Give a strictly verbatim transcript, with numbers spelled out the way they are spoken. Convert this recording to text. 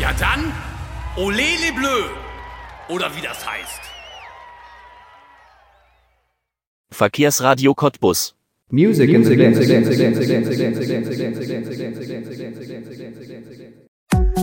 Ja dann, Olé les Bleus. Oder wie das heißt. Verkehrsradio Cottbus. Music in the